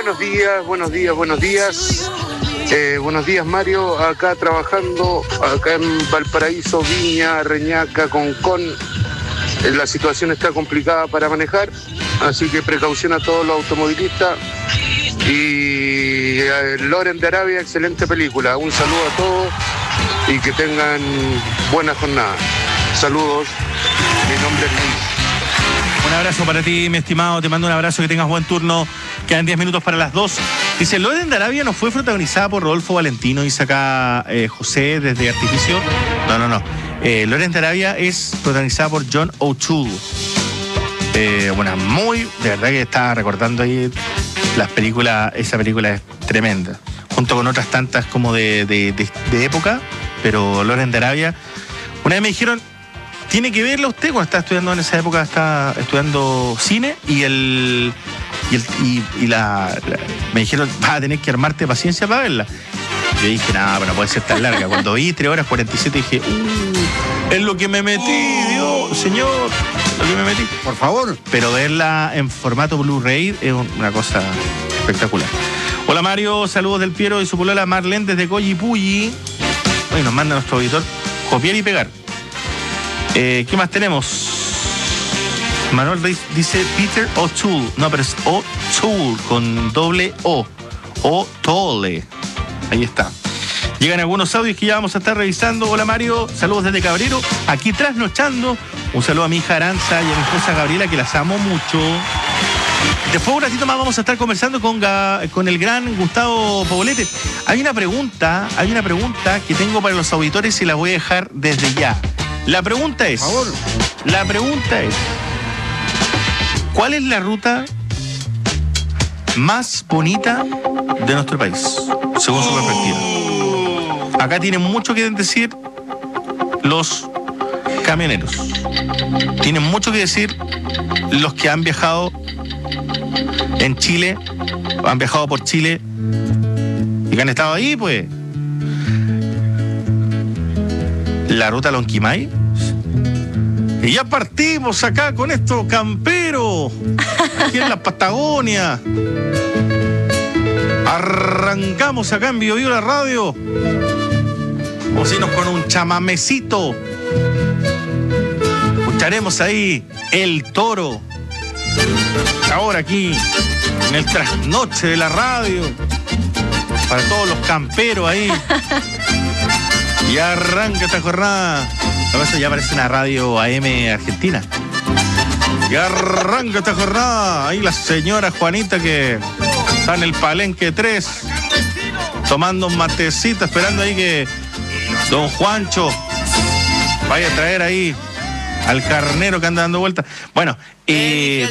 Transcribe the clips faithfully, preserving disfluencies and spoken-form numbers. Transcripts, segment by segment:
buenos días, buenos días, buenos días. Eh, buenos días, Mario. Acá trabajando, acá en Valparaíso, Viña, Reñaca, Concón. Eh, la situación está complicada para manejar, así que precaución a todos los automovilistas. Y eh, Loren de Arabia, excelente película. Un saludo a todos y que tengan buena jornada. Saludos. Mi nombre es Luis. Un abrazo para ti, mi estimado. Te mando un abrazo, que tengas buen turno. Quedan diez minutos para las dos. Dice, Loren de Arabia no fue protagonizada por Rodolfo Valentino y saca eh, José desde Artificio. No, no, no. Eh, Loren de Arabia es protagonizada por John O'Toole. Eh, bueno, muy, de verdad que estaba recordando ahí las películas. Esa película es tremenda. Junto con otras tantas como de, de, de, de época. Pero Loren de Arabia, una vez me dijeron, tiene que verla usted. Cuando estaba estudiando en esa época, estaba estudiando cine y el y, el, y, y la, la me dijeron, vas a tener que armarte paciencia para verla. Yo dije, nada, pero no puede ser tan larga. Cuando vi tres horas cuarenta y siete dije, uh, es lo que me metí, Dios, señor, lo que me metí. Por favor. Pero verla en formato Blu-ray es una cosa espectacular. Hola, Mario, saludos del Piero y su polola Marlene desde Coyipulli. Hoy nos manda nuestro auditor copiar y pegar. Eh, ¿Qué más tenemos? Manuel dice Peter O'Toole. No, pero es O'Toole con doble O. O'Toole. Ahí está. Llegan algunos audios que ya vamos a estar revisando. Hola, Mario, saludos desde Cabrero. Aquí trasnochando. Un saludo a mi hija Aranza y a mi esposa Gabriela, que las amo mucho. Después, un ratito más, vamos a estar conversando con, con el gran Gustavo Poblete. Hay una pregunta, hay una pregunta que tengo para los auditores y la voy a dejar desde ya. La pregunta es, por favor. La pregunta es, ¿cuál es la ruta más bonita de nuestro país, según su perspectiva? Acá tienen mucho que decir los camioneros. Tienen mucho que decir los que han viajado en Chile, han viajado por Chile y que han estado ahí, pues. La ruta Lonquimay. Y ya partimos acá con estos camperos, aquí en la Patagonia. Arrancamos acá en Bio Bio la radio. Vamos a irnos con un chamamecito. Escucharemos ahí El Toro. Ahora aquí, en el trasnoche de la radio. Para todos los camperos ahí. Y arranca esta jornada. Eso ya parece una radio A M argentina. Y arranca esta jornada. Ahí la señora Juanita, que está en el Palenque tres, tomando un matecito, esperando ahí que don Juancho vaya a traer ahí al carnero que anda dando vueltas. Bueno, eh,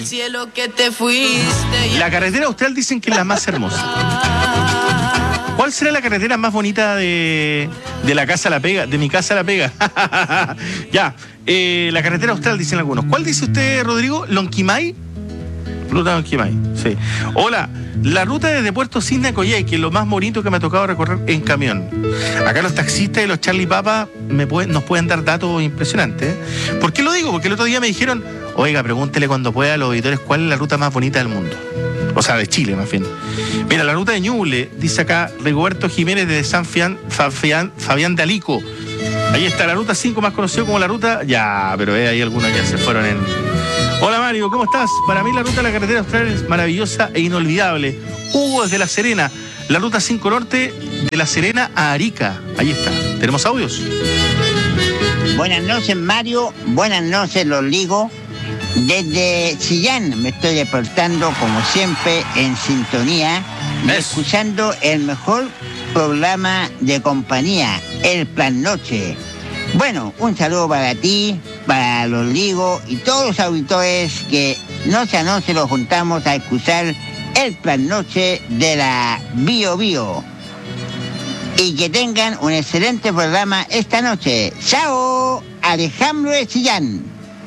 la carretera austral dicen que es la más hermosa. ¿Cuál será la carretera más bonita de, de la casa La Pega? De mi casa La Pega. Ya, eh, la carretera austral dicen algunos. ¿Cuál dice usted, Rodrigo? ¿Lonquimay? Ruta Lonquimay, sí. Hola, la ruta desde Puerto Cisne a Coyhai, que es lo más bonito que me ha tocado recorrer en camión. Acá los taxistas y los Charlie Papa me pueden, nos pueden dar datos impresionantes. ¿eh? ¿Por qué lo digo? Porque el otro día me dijeron, oiga, pregúntele cuando pueda a los auditores cuál es la ruta más bonita del mundo. O sea, de Chile, más bien. Mira, la ruta de Ñuble, dice acá Rigoberto Jiménez desde San Fian, Fabián, Fabián de Alico. Ahí está la ruta cinco, más conocido como la ruta... Ya, pero eh, hay algunos que se fueron en... Hola, Mario, ¿cómo estás? Para mí la ruta de la carretera austral es maravillosa e inolvidable. Hugo desde La Serena. La ruta cinco Norte de La Serena a Arica. Ahí está. ¿Tenemos audios? Buenas noches, Mario. Buenas noches, los ligos. Desde Chillán me estoy despertando, como siempre, en sintonía, y escuchando el mejor programa de compañía, El Plan Noche. Bueno, un saludo para ti, para los ligos y todos los auditores que noche a noche los juntamos a escuchar El Plan Noche de la Bio Bio. Y que tengan un excelente programa esta noche. ¡Chao! Alejandro de Chillán.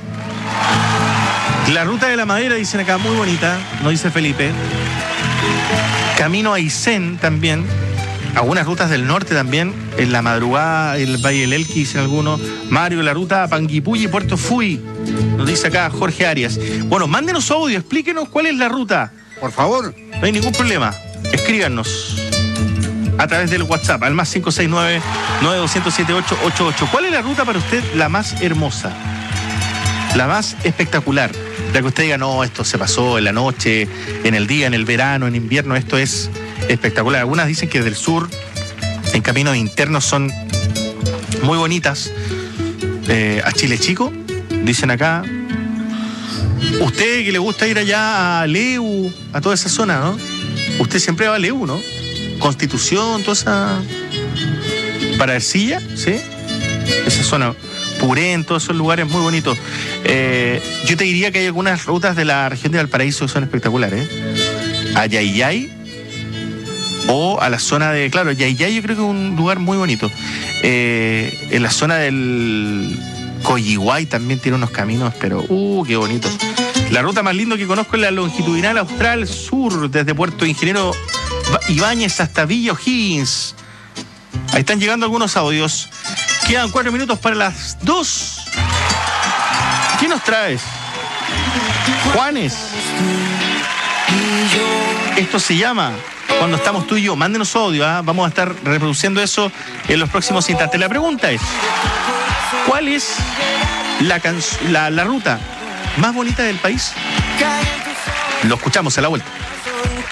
La ruta de la madera, dicen acá, muy bonita, nos dice Felipe. Camino a Aysén también. Algunas rutas del norte también. En la madrugada, el Valle del Elqui, dicen algunos. Mario, la ruta a Panguipulli y Puerto Fui. Nos dice acá Jorge Arias. Bueno, mándenos audio, explíquenos cuál es la ruta. Por favor. no hay ningún problema. Escríbanos a través del WhatsApp al más cinco seis nueve, nueve dos cero siete, ocho ocho ocho. ¿Cuál es la ruta para usted la más hermosa? La más espectacular. La que usted diga, no, esto se pasó en la noche, en el día, en el verano, en invierno, esto es espectacular. Algunas dicen que del sur, en caminos internos, son muy bonitas. Eh, a Chile Chico, dicen acá. Usted que le gusta ir allá a Leu, a toda esa zona, ¿no? Usted siempre va a Leu, ¿no? Constitución, toda esa... Para Ercilla, ¿sí? Esa zona... Purén, todos esos lugares muy bonitos. Eh, yo te diría que hay algunas rutas de la región de Valparaíso que son espectaculares. ¿eh? A Yayay o a la zona de... Claro, Yayay yo creo que es un lugar muy bonito. Eh, en la zona del Coyihuay también tiene unos caminos, pero... ¡Uh, qué bonito! La ruta más linda que conozco es la longitudinal austral sur, desde Puerto Ingeniero Ibáñez hasta Villa O'Higgins. Ahí están llegando algunos audios. Quedan cuatro minutos para las dos. ¿Qué nos traes? Juanes. Esto se llama Cuando estamos tú y yo. Mándenos audio, ¿eh? Vamos a estar reproduciendo eso en los próximos instantes. La pregunta es, ¿cuál es la, la, la ruta más bonita del país? Lo escuchamos a la vuelta.